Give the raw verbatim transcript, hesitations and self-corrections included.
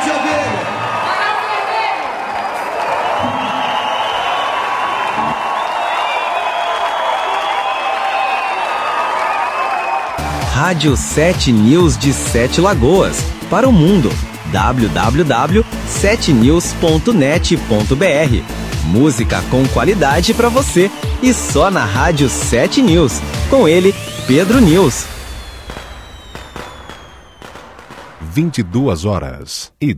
verde e a vermelha. Rádio sete News de Sete Lagoas, para o mundo. w w w ponto sete news ponto net ponto b r. Música com qualidade para você e só na Rádio sete News. Com ele, Pedro News. vinte e duas horas e